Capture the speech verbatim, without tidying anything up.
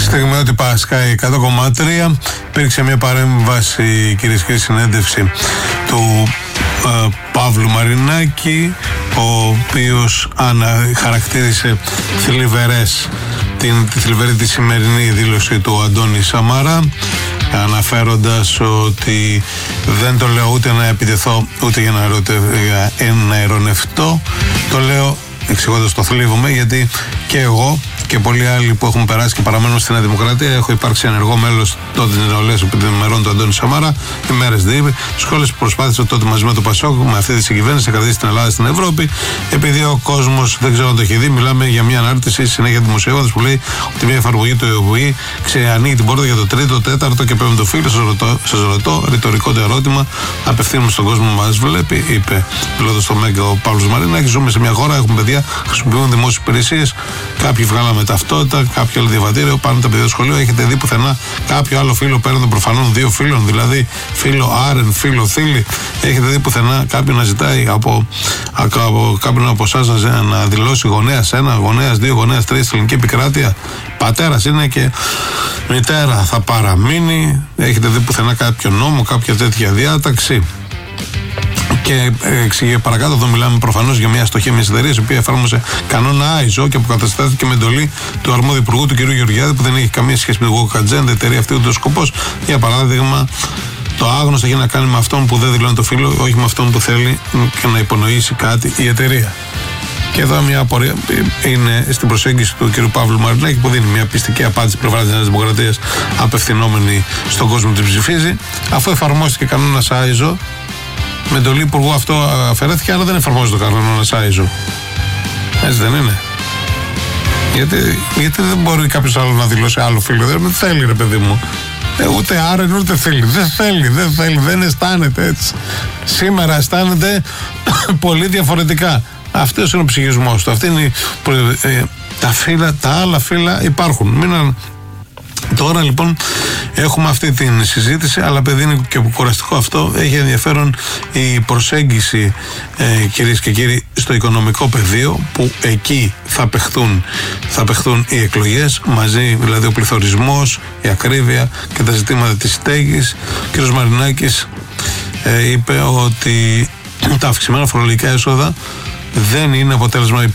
Στιγμιότυπα Sky εκατό κόμμα τρία. Υπήρξε μια παρέμβαση, κυρίες και κύριοι, συνέντευξη του ε, Παύλου Μαρινάκη, ο οποίος ανα, χαρακτήρισε θλιβερές την τη θλιβερή τη σημερινή δήλωση του Αντώνη Σαμαρά, αναφέροντας ότι δεν το λέω ούτε να επιτεθώ ούτε για να, ερωτε, για να ειρωνευτώ, το λέω εξηγώντας το θλίβομαι, γιατί και εγώ και πολλοί άλλοι που έχουν περάσει και παραμένουν στη Νέα Δημοκρατία, έχω υπάρξει ενεργό μέλος τότε της νεολαίας επιδημερών του Αντώνη Σαμαρά, οι μέρες διείπη, σχόλες που προσπάθησε τότε μαζί με το Πασόκ, με αυτή τη συγκυβέρνηση, να κρατήσει την Ελλάδα στην Ευρώπη, επειδή ο κόσμος δεν ξέρω αν το έχει δει. Μιλάμε για μια ανάρτηση συνέχεια δημοσιεύοντας που λέει ότι μια εφαρμογή του ΕΟΒΗ ανοίγει την πόρτα για το τρίτο, τέταρτο και πέμπτο φύλλο. Σας ρωτώ, σας ρωτώ ρητορικό το ερώτημα, απευθύνουμε στον κόσμο που μας βλέπει, είπε μιλώντας στο Μέγκα ο Παύλος Μαρινάκης. Ζούμε σε μια χώρα, έχουμε παιδιά, χρησιμοποιούν δημόσιες υπηρεσίες, κάποιοι βγάλαμε ταυτότητα, κάποιο άλλο διαβατήριο, πάνε τα παιδιά στο σχολείο. Έχετε δει πουθενά κάποιο άλλο φίλο πέραν προφανών δύο φίλων, δηλαδή φίλο Άρεν, φίλο Θήλη? Έχετε δει πουθενά κάποιον να ζητάει από, από κάποιον από εσάς να, να δηλώσει γονέας ένα, γονέας δύο, γονέας τρία στην ελληνική επικράτεια? Πατέρας είναι και μητέρα θα παραμείνει. Έχετε δει πουθενά κάποιο νόμο, κάποια τέτοια διάταξη? Και εξηγεί παρακάτω, εδώ μιλάμε προφανώς για μια αστοχία μιας εταιρείας η οποία εφάρμοσε κανόνα άι ες ο και αποκαταστάθηκε με εντολή του αρμόδιου υπουργού, του κ. Γεωργιάδη, που δεν έχει καμία σχέση με το Γοκατζέντα, η εταιρεία αυτή, ούτε ο σκοπός. Για παράδειγμα, το άγνωστο έχει να κάνει με αυτόν που δεν δηλώνει το φύλο, όχι με αυτόν που θέλει και να υπονοήσει κάτι η εταιρεία. Και εδώ μια απορία είναι στην προσέγγιση του κ. Παύλου Μαρινάκη, που δίνει μια πιστική απάντηση πλευρά της Νέας Δημοκρατίας, απευθυνόμενη στον κόσμο που την ψηφίζει, αφού εφαρμόστηκε κανόνας άι ες ο. Με εντολή υπουργού αυτό αφαιρέθηκε, αλλά δεν εφαρμόζει το κανόνα άι ες ο. Έτσι δεν είναι? Γιατί, γιατί δεν μπορεί κάποιος άλλο να δηλώσει άλλο φίλο? Δεν θέλει, ρε παιδί μου. Ε, ούτε Άρεν ούτε θέλει. Δεν θέλει, δεν θέλει, δεν αισθάνεται έτσι. Σήμερα αισθάνεται πολύ διαφορετικά. Αυτός είναι ο ψυχισμός του. Αυτή είναι ε, τα φύλλα, τα άλλα φύλλα υπάρχουν. Μην. Τώρα λοιπόν έχουμε αυτή την συζήτηση, αλλά παιδί είναι και κουραστικό αυτό. Έχει ενδιαφέρον η προσέγγιση, ε, κυρίες και κύριοι, στο οικονομικό πεδίο, που εκεί θα παιχτούν, θα παιχτούν οι εκλογές μαζί, δηλαδή ο πληθωρισμός, η ακρίβεια και τα ζητήματα της στέγης. Ο κ. Μαρινάκης ε, είπε ότι τα αυξημένα φορολογικά έσοδα δεν είναι αποτέλεσμα